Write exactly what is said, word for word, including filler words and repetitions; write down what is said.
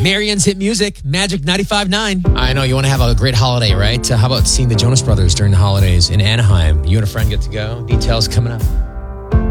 Marian's Hit Music, Magic ninety-five point nine. I know you want to have a great holiday, right? Uh, how about seeing the Jonas Brothers during the holidays in Anaheim? You and a friend get to go. Details coming up.